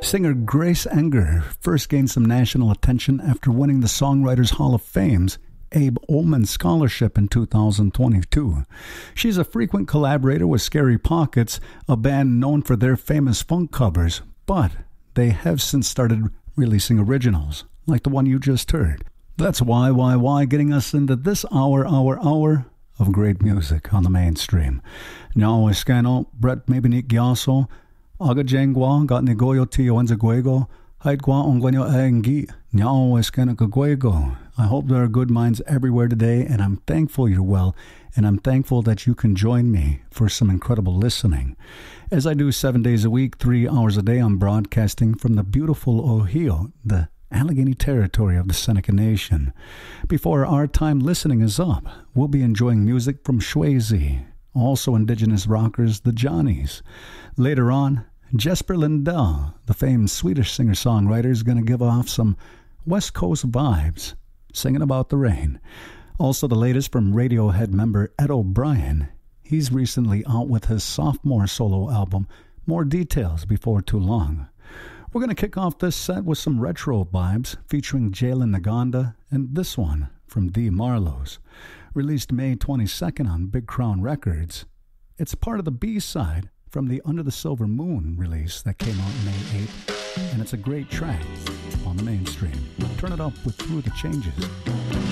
Singer Grace Enger first gained some national attention after winning the Songwriters Hall of Fame's Abe Olman Scholarship in 2022. She's a frequent collaborator with Scary Pockets, a band known for their famous funk covers, but they have since started releasing originals, like the one you just heard. That's why getting us into this hour of great music on the mainstream. Nyao Eskano, Brett Mebinik Gyaso, Aga Jengwa, Got Nigoyo Tio Enzaguego, Haidgwa Ongwenyo Engi, Nyao Eskano Kaguego. I hope there are good minds everywhere today, and I'm thankful you're well, and I'm thankful that you can join me for some incredible listening. As I do 7 days a week, 3 hours a day, I'm broadcasting from the beautiful Ohio, the Allegheny territory of the Seneca Nation. Before our time listening is up, we'll be enjoying music from Shwayze, also indigenous rockers, the Johnnies. Later on, Jesper Lindell, the famed Swedish singer-songwriter, is going to give off some West Coast vibes, singing about the rain. Also the latest from Radiohead member Ed O'Brien. He's recently out with his sophomore solo album. More details before too long. We're going to kick off this set with some retro vibes featuring Jalen Naganda and this one from The Marlows. Released May 22nd on Big Crown Records. It's part of the B-side from the Under the Silver Moon release that came out May 8th, and it's a great track on the mainstream. Turn it up with Through the Changes.